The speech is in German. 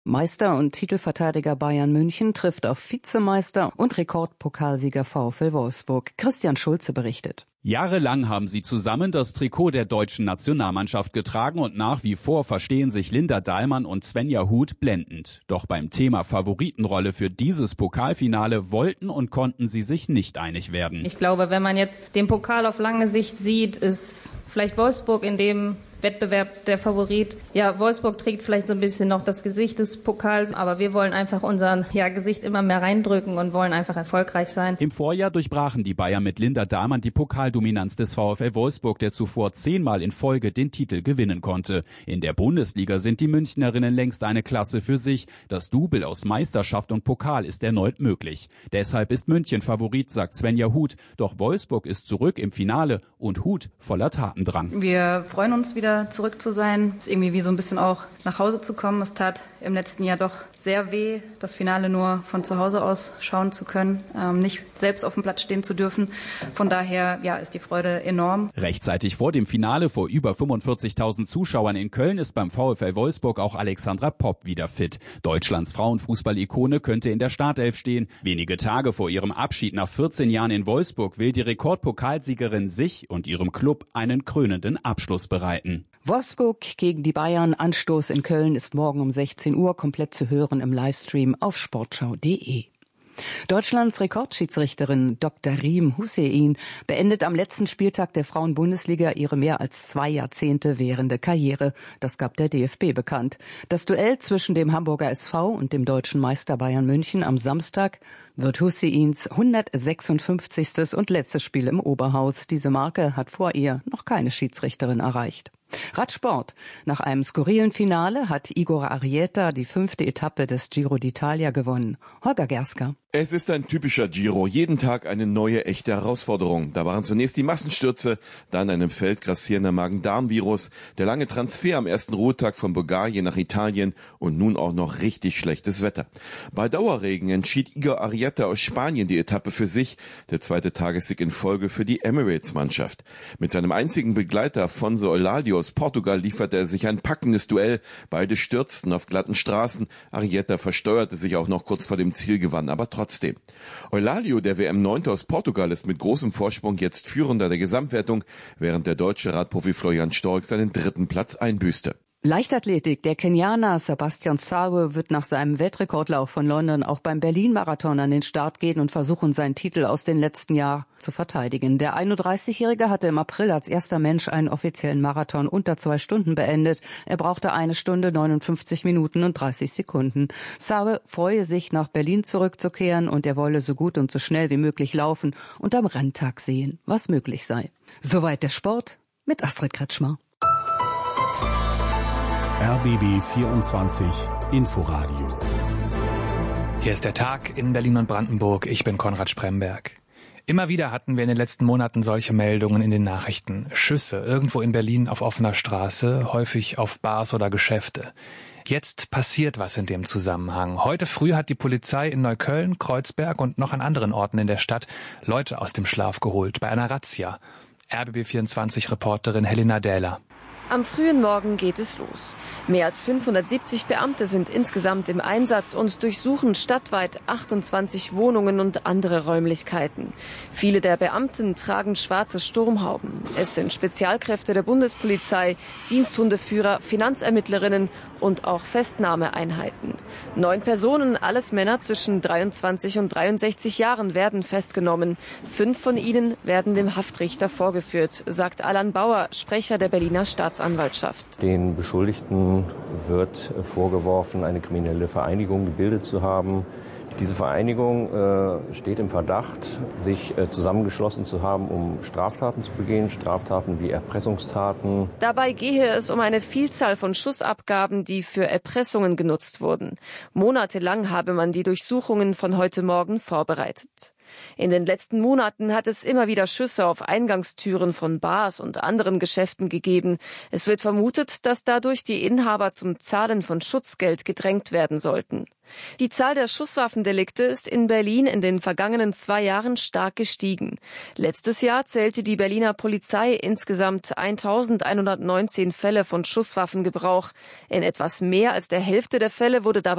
Meister und Titelverteidiger Bayern München trifft auf Vizemeister und Rekordpokalsieger VfL Wolfsburg. Christian Schulze berichtet. Jahrelang haben sie zusammen das Trikot der deutschen Nationalmannschaft getragen und nach wie vor verstehen sich Linda Dahlmann und Svenja Huth blendend. Doch beim Thema Favoritenrolle für dieses Pokalfinale wollten und konnten sie sich nicht einig werden. Ich glaube, wenn man jetzt den Pokal auf lange Sicht sieht, ist vielleicht Wolfsburg in dem Wettbewerb der Favorit. Ja, Wolfsburg trägt vielleicht so ein bisschen noch das Gesicht des Pokals, aber wir wollen einfach unser Gesicht immer mehr reindrücken und wollen einfach erfolgreich sein. Im Vorjahr durchbrachen die Bayern mit Linda Dahlmann die Pokaldominanz des VfL Wolfsburg, der zuvor 10-mal in Folge den Titel gewinnen konnte. In der Bundesliga sind die Münchnerinnen längst eine Klasse für sich. Das Double aus Meisterschaft und Pokal ist erneut möglich. Deshalb ist München Favorit, sagt Svenja Huth. Doch Wolfsburg ist zurück im Finale und Huth voller Tatendrang. Wir freuen uns wieder zurück zu sein. Es ist irgendwie wie so ein bisschen auch nach Hause zu kommen. Es tat im letzten Jahr doch sehr weh, das Finale nur von zu Hause aus schauen zu können, nicht selbst auf dem Platz stehen zu dürfen. Von daher ist die Freude enorm. Rechtzeitig vor dem Finale vor über 45.000 Zuschauern in Köln ist beim VfL Wolfsburg auch Alexandra Popp wieder fit. Deutschlands Frauenfußball-Ikone könnte in der Startelf stehen. Wenige Tage vor ihrem Abschied nach 14 Jahren in Wolfsburg will die Rekordpokalsiegerin sich und ihrem Club einen krönenden Abschluss bereiten. Wolfsburg gegen die Bayern. Anstoß in Köln ist morgen um 16 Uhr komplett zu hören im Livestream auf sportschau.de. Deutschlands Rekordschiedsrichterin Dr. Riem Hussein beendet am letzten Spieltag der Frauen-Bundesliga ihre mehr als 2 Jahrzehnte währende Karriere. Das gab der DFB bekannt. Das Duell zwischen dem Hamburger SV und dem deutschen Meister Bayern München am Samstag wird Husseins 156. und letztes Spiel im Oberhaus. Diese Marke hat vor ihr noch keine Schiedsrichterin erreicht. Radsport. Nach einem skurrilen Finale hat Igor Arrieta die 5. Etappe des Giro d'Italia gewonnen. Holger Gersker. Es ist ein typischer Giro. Jeden Tag eine neue, echte Herausforderung. Da waren zunächst die Massenstürze, dann ein im Feld grassierender Magen-Darm-Virus, der lange Transfer am ersten Ruhetag von Bulgarien nach Italien und nun auch noch richtig schlechtes Wetter. Bei Dauerregen entschied Igor Arrieta aus Spanien die Etappe für sich, der zweite Tagessieg in Folge für die Emirates-Mannschaft. Mit seinem einzigen Begleiter Afonso Eulalio aus Portugal lieferte er sich ein packendes Duell. Beide stürzten auf glatten Straßen. Arrieta versteuerte sich auch noch kurz vor dem Ziel, gewann aber trotzdem. Eulalio, der WM-9. aus Portugal, ist mit großem Vorsprung jetzt Führender der Gesamtwertung, während der deutsche Radprofi Florian Stork seinen 3. Platz einbüßte. Leichtathletik. Der Kenianer Sebastian Sawe wird nach seinem Weltrekordlauf von London auch beim Berlin-Marathon an den Start gehen und versuchen, seinen Titel aus den letzten Jahren zu verteidigen. Der 31-Jährige hatte im April als erster Mensch einen offiziellen Marathon unter 2 Stunden beendet. Er brauchte 1 Stunde, 59 Minuten und 30 Sekunden. Sawe freue sich, nach Berlin zurückzukehren, und er wolle so gut und so schnell wie möglich laufen und am Renntag sehen, was möglich sei. Soweit der Sport mit Astrid Kretschmer. RBB 24 Inforadio. Hier ist der Tag in Berlin und Brandenburg. Ich bin Konrad Spremberg. Immer wieder hatten wir in den letzten Monaten solche Meldungen in den Nachrichten. Schüsse irgendwo in Berlin auf offener Straße, häufig auf Bars oder Geschäfte. Jetzt passiert was in dem Zusammenhang. Heute früh hat die Polizei in Neukölln, Kreuzberg und noch an anderen Orten in der Stadt Leute aus dem Schlaf geholt bei einer Razzia. RBB24-Reporterin Helena Dähler. Am frühen Morgen geht es los. Mehr als 570 Beamte sind insgesamt im Einsatz und durchsuchen stadtweit 28 Wohnungen und andere Räumlichkeiten. Viele der Beamten tragen schwarze Sturmhauben. Es sind Spezialkräfte der Bundespolizei, Diensthundeführer, Finanzermittlerinnen und auch Festnahmeeinheiten. 9 Personen, alles Männer zwischen 23 und 63 Jahren, werden festgenommen. 5 von ihnen werden dem Haftrichter vorgeführt, sagt Alan Bauer, Sprecher der Berliner Staatsanwaltschaft. Den Beschuldigten wird vorgeworfen, eine kriminelle Vereinigung gebildet zu haben. Diese Vereinigung steht im Verdacht, sich zusammengeschlossen zu haben, um Straftaten zu begehen, Straftaten wie Erpressungstaten. Dabei gehe es um eine Vielzahl von Schussabgaben, die für Erpressungen genutzt wurden. Monatelang habe man die Durchsuchungen von heute Morgen vorbereitet. In den letzten Monaten hat es immer wieder Schüsse auf Eingangstüren von Bars und anderen Geschäften gegeben. Es wird vermutet, dass dadurch die Inhaber zum Zahlen von Schutzgeld gedrängt werden sollten. Die Zahl der Schusswaffendelikte ist in Berlin in den vergangenen 2 Jahren stark gestiegen. Letztes Jahr zählte die Berliner Polizei insgesamt 1119 Fälle von Schusswaffengebrauch. In etwas mehr als der Hälfte der Fälle wurde dabei